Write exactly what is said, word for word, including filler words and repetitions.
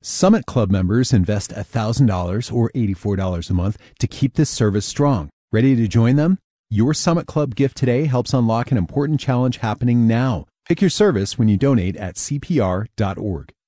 Summit Club members invest one thousand dollars or eighty-four dollars a month to keep this service strong. Ready to join them? Your Summit Club gift today helps unlock an important challenge happening now. Pick your service when you donate at C P R dot org.